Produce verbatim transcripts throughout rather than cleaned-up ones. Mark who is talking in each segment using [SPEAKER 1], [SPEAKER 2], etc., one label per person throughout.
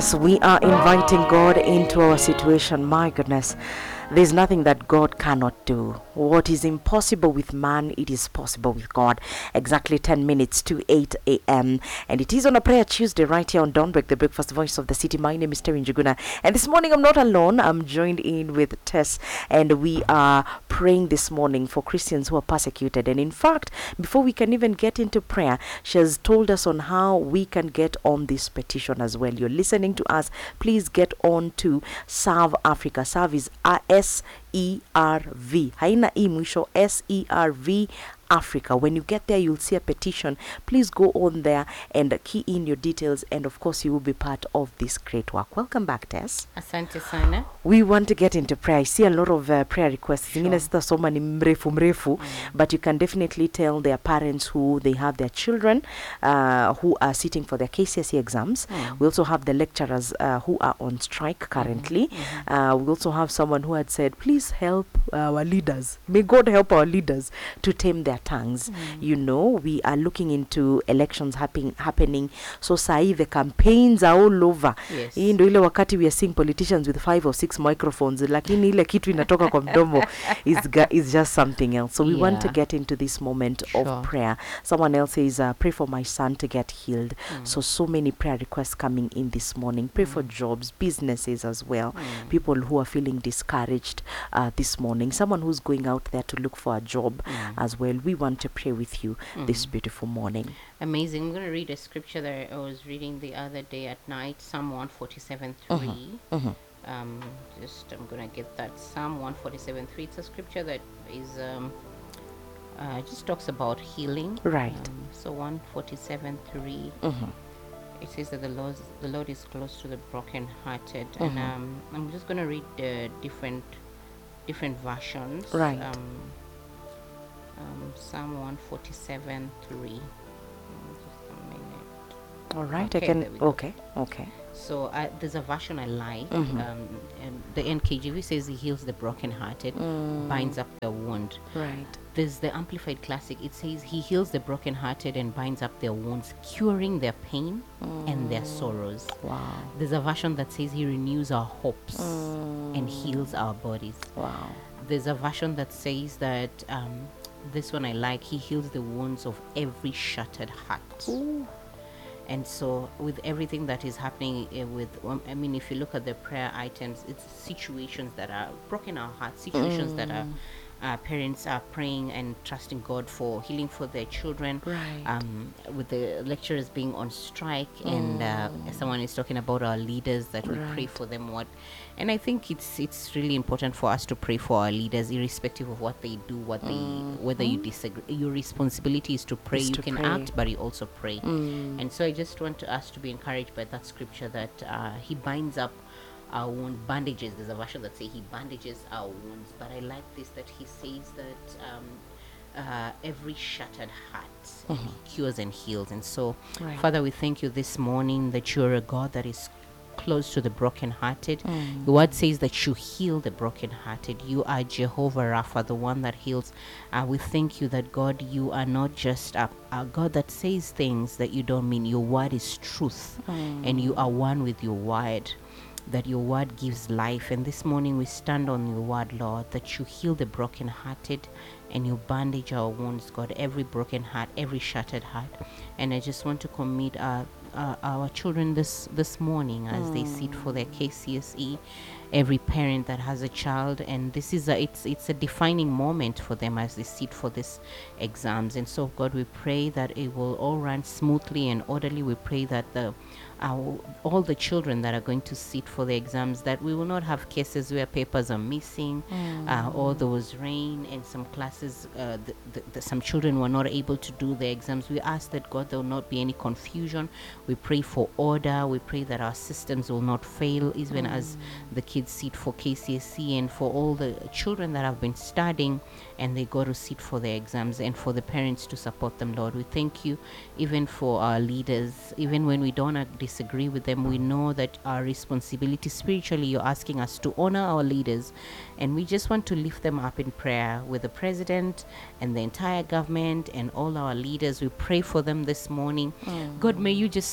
[SPEAKER 1] Yes, we are inviting God into our situation. My goodness, there's nothing that God cannot do. What is impossible with man, it is possible with God. Exactly ten minutes to eight a.m. And it is on a prayer Tuesday right here on Dawnbreak, the breakfast voice of the city. My name is Terry Njuguna. And this morning I'm not alone. I'm joined in with Tess. And we are praying this morning for Christians who are persecuted. And in fact, before we can even get into prayer, she has told us on how we can get on this petition as well. You're listening to us. Please get on to Serve Africa. Serve is S E R V. Haina e mwisho, S E R V Africa. When you get there, you'll see a petition. Please go on there and key in your details, and of course you will be part of this great work. Welcome back, Tess.
[SPEAKER 2] Asante sana.
[SPEAKER 1] We want to get into prayer. I see a lot of uh, prayer requests.
[SPEAKER 2] Sure.
[SPEAKER 1] Zingine sita soma ni mrefu mrefu,
[SPEAKER 2] Mm.
[SPEAKER 1] but you can definitely tell their parents who they have their children uh, who are sitting for their K C S E exams.
[SPEAKER 2] Mm.
[SPEAKER 1] We also have the lecturers uh, who are on strike currently.
[SPEAKER 2] Mhm.
[SPEAKER 1] Uh, we also have someone who had said, please help our leaders. May God help our leaders to tame their tongues.
[SPEAKER 2] Mm.
[SPEAKER 1] You know, we are looking into elections happen, happening. So sahi the campaigns are all over.
[SPEAKER 2] Yes.
[SPEAKER 1] Hii ndio ile wakati we are seeing politicians with five or six microphones, lakini ile kitu inatoka kwa mdomo is, ga- is just something else. So we want to
[SPEAKER 2] Yeah.
[SPEAKER 1] get into this moment
[SPEAKER 2] Sure.
[SPEAKER 1] of prayer. Someone else says, uh, pray for my son to get healed.
[SPEAKER 2] Mm.
[SPEAKER 1] So, so many prayer requests coming in this morning. Pray for
[SPEAKER 2] Mm.
[SPEAKER 1] jobs, businesses as well.
[SPEAKER 2] Mm.
[SPEAKER 1] People who are feeling discouraged uh, this morning. Someone who's going out there to look for a job
[SPEAKER 2] Mm.
[SPEAKER 1] as well. We want to pray with you this
[SPEAKER 2] Mm.
[SPEAKER 1] beautiful morning.
[SPEAKER 2] Amazing. I'm going to read a scripture that I was reading the other day at night, Psalm one forty-seven three.
[SPEAKER 1] Mhm.
[SPEAKER 2] Um, just, I'm going to get that. Psalm one forty-seven three. It's a scripture that is, um, uh, just talks about healing.
[SPEAKER 1] Right.
[SPEAKER 2] Um, so one forty-seven three.
[SPEAKER 1] Mhm.
[SPEAKER 2] It says that the Lord, the Lord is close to the brokenhearted, and
[SPEAKER 1] Mhm.
[SPEAKER 2] um, I'm just going to read the different different versions.
[SPEAKER 1] Right.
[SPEAKER 2] Um, um, Psalm one forty-seven three. Mm, Just a minute.
[SPEAKER 1] All right. I
[SPEAKER 2] Okay,
[SPEAKER 1] can.
[SPEAKER 2] there we go.
[SPEAKER 1] Okay. Okay.
[SPEAKER 2] So uh, there's a version I like.
[SPEAKER 1] Mhm.
[SPEAKER 2] Um, and the N K J V says he heals the brokenhearted,
[SPEAKER 1] Mm.
[SPEAKER 2] binds up the wound.
[SPEAKER 1] Right.
[SPEAKER 2] There's the Amplified Classic. It says he heals the brokenhearted and binds up their wounds, curing their pain and their sorrows.
[SPEAKER 1] Wow.
[SPEAKER 2] There's a version that says he renews our hopes
[SPEAKER 1] Mm.
[SPEAKER 2] and heals our bodies.
[SPEAKER 1] Wow.
[SPEAKER 2] There's a version that says that um, this one I like. He heals the wounds of every shattered heart.
[SPEAKER 1] Ooh.
[SPEAKER 2] And so, with everything that is happening, uh, with um, I mean, if you look at the prayer items, it's situations that are broken our hearts, situations that are uh, parents are praying and trusting God for healing for their children.
[SPEAKER 1] Right.
[SPEAKER 2] Um, with the lecturers being on strike, and uh, someone is talking about our leaders that we pray
[SPEAKER 1] Right.
[SPEAKER 2] for them. What, and I think it's it's really important for us to pray for our leaders, irrespective of what they do, what they whether you disagree. Your responsibility is to pray.
[SPEAKER 1] Is
[SPEAKER 2] you
[SPEAKER 1] to
[SPEAKER 2] can
[SPEAKER 1] pray.
[SPEAKER 2] act, but you also pray.
[SPEAKER 1] Mm.
[SPEAKER 2] And so I just want us to be encouraged by that scripture that uh, he binds up our wound, bandages. There's a version that say he bandages our wounds, but I like this that he says that um, uh, every shattered heart and he cures and heals. And so,
[SPEAKER 1] Right.
[SPEAKER 2] Father, we thank you this morning that you're a God that is close to the brokenhearted.
[SPEAKER 1] Mm.
[SPEAKER 2] The word says that you heal the brokenhearted. You are Jehovah Rapha, the one that heals. Uh, we thank you that, God, you are not just a, a God that says things that you don't mean. Your word is truth, and you are one with your word, that your word gives life. And this morning we stand on your word, Lord, that you heal the brokenhearted and you bandage our wounds, God, every broken heart, every shattered heart. And I just want to commit our uh, our children this this morning as they sit for their K C S E, every parent that has a child, and this is a it's it's a defining moment for them as they sit for this exams. And so, God, we pray that it will all run smoothly and orderly. We pray that the our, all the children that are going to sit for the exams, that we will not have cases where papers are missing, uh, or there was rain and some classes, uh, the, the, the, some children were not able to do the exams. We ask that, God, there will not be any confusion. We pray for order. We pray that our systems will not fail, even as the kids sit for K C S E, and for all the children that have been studying and they go to sit for their exams, and for the parents to support them, Lord. We thank you even for our leaders, even when we don't uh, disagree with them. We know that our responsibility spiritually, you're asking us to honor our leaders, and we just want to lift them up in prayer with the president and the entire government and all our leaders. We pray for them this morning. God, may you just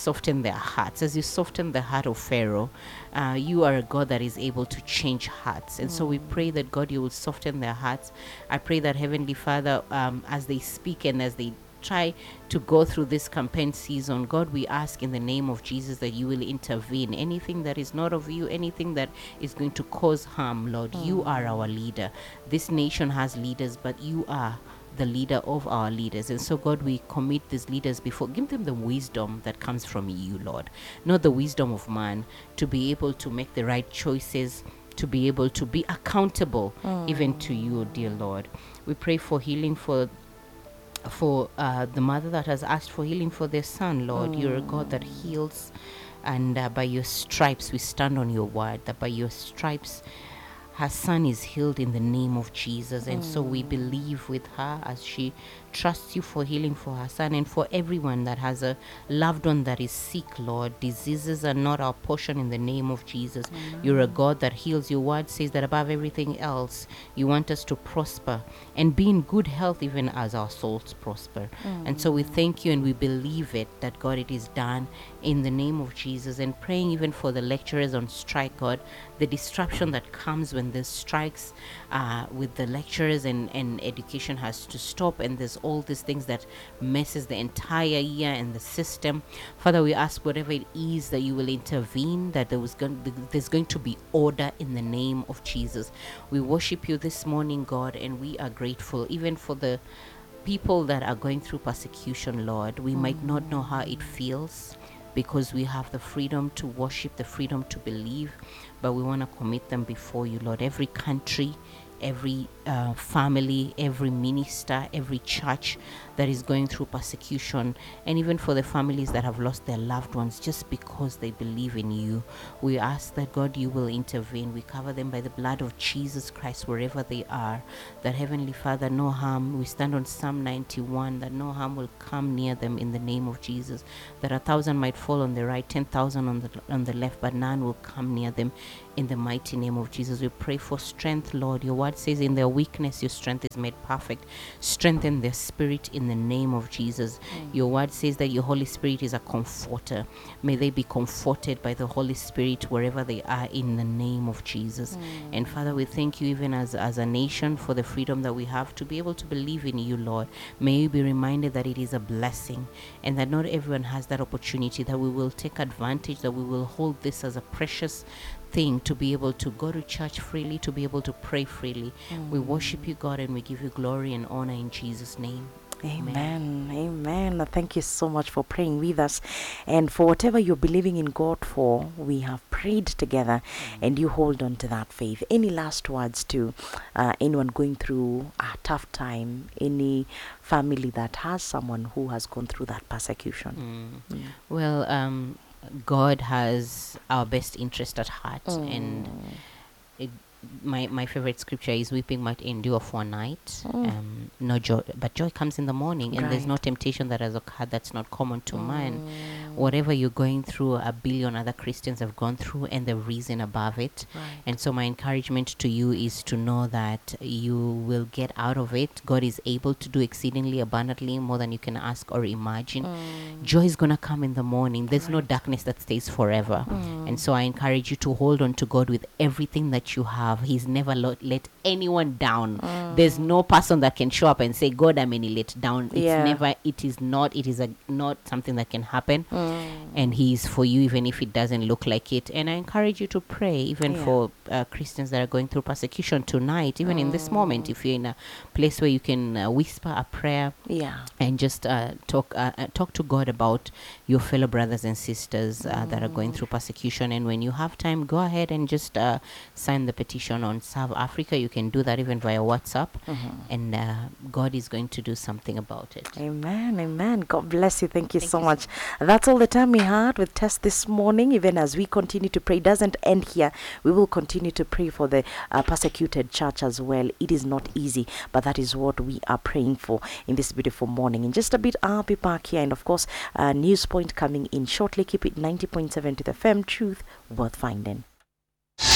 [SPEAKER 2] soften their hearts. As you soften the heart of Pharaoh, uh, you are a God that is able to change hearts. And mm. so we pray that, God, you will soften their hearts. I pray that, Heavenly Father, um, as they speak and as they try to go through this campaign season, God, we ask in the name of Jesus that you will intervene. Anything that is not of you, anything that is going to cause harm, Lord, mm. you are our leader. This nation has leaders, but you are the leader of our leaders. And so, God, we commit these leaders before. Give them the wisdom that comes from you, Lord, not the wisdom of man, to be able to make the right choices, to be able to be accountable mm. even to you, dear Lord. We pray for healing for for uh, the mother that has asked for healing for their son, Lord. Mm. You're a God that heals, and uh, by your stripes we stand on your word, that by your stripes her son is healed in the name of Jesus. And mm. so we believe with her as she trusts you for healing for her son, and for everyone that has a loved one that is sick, Lord. Diseases are not our portion in the name of Jesus. Mm. You're a God that heals. Your word says that above everything else, you want us to prosper and be in good health even as our souls prosper. Mm. And so we thank you and we believe it, that, God, it is done in the name of Jesus. And praying even for the lecturers on strike, God, the disruption that comes when there's strikes uh, with the lecturers, and, and education has to stop, and there's all these things that messes the entire year and the system. Father, we ask whatever it is that you will intervene, that there was going, there's going to be order in the name of Jesus. We worship you this morning, God, and we are grateful even for the people that are going through persecution, Lord. We mm. might not know how it feels, because we have the freedom to worship, the freedom to believe, but we want to commit them before you, Lord. Every country, every uh, family, every minister, every church that is going through persecution, and even for the families that have lost their loved ones just because they believe in you. We ask that, God, you will intervene. We cover them by the blood of Jesus Christ wherever they are, that, Heavenly Father, no harm, we stand on Psalm ninety-one, that no harm will come near them in the name of Jesus, that a thousand might fall on the right, ten thousand on the on the left, but none will come near them in the mighty name of Jesus. We pray for strength, Lord. Your word says in their weakness your strength is made perfect. Strengthen their spirit in the name of Jesus. Mm. Your word says that your Holy Spirit is a comforter. May they be comforted by the Holy Spirit wherever they are in the name of Jesus. Mm. And Father, we thank you even as, as a nation for the freedom that we have to be able to believe in you, Lord. May you be reminded that it is a blessing and that not everyone has that opportunity, that we will take advantage, that we will hold this as a precious thing to be able to go to church freely, to be able to pray freely. Mm. We worship you, God, and we give you glory and honor in Jesus' name.
[SPEAKER 1] Amen. Amen. Amen. Thank you so much for praying with us. And for whatever you're believing in God for, we have prayed together, mm. and you hold on to that faith. Any last words to uh, anyone going through a tough time, any family that has someone who has gone through that persecution?
[SPEAKER 2] Mm. Mm. Well, um, God has our best interest at heart, mm. and it, my my favorite scripture is, weeping might endure for a night, mm. um, no joy, but joy comes in the morning. And right. there's no temptation that has occurred that's not common to mm. man. Whatever you're going through, a billion other Christians have gone through, and they've risen above it. Right. And so my encouragement to you is to know that you will get out of it. God is able to do exceedingly abundantly more than you can ask or imagine. Mm. Joy is going to come in the morning. There's right. no darkness that stays forever. Mm. And so I encourage you to hold on to God with everything that you have. He's never lo- let anyone down. Mm. There's no person that can show up and say, God, I'm any let down. It's yeah. never, it is not, it is a, not something that can happen. Mm. And he is for you even if it doesn't look like it. And I encourage you to pray even yeah. for uh, Christians that are going through persecution tonight, even mm. in this moment, if you're in a place where you can uh, whisper a prayer yeah. and just uh, talk uh, uh, talk to God about your fellow brothers and sisters uh, mm. that are going through persecution. And when you have time, go ahead and just uh, sign the petition on Serve Africa. You can do that even via WhatsApp, mm-hmm. and uh, God is going to do something about it.
[SPEAKER 1] Amen. Amen. God bless you. Thank you
[SPEAKER 2] Thank
[SPEAKER 1] so
[SPEAKER 2] you
[SPEAKER 1] much.
[SPEAKER 2] So
[SPEAKER 1] That's all the time we had with Tess this morning. Even as we continue to pray, it doesn't end here. We will continue to pray for the uh, persecuted church as well. It is not easy, but that is what we are praying for in this beautiful morning. In just a bit, I'll be back here, and of course, uh, news point coming in shortly. Keep it ninety point seven to the F M. Truth worth finding.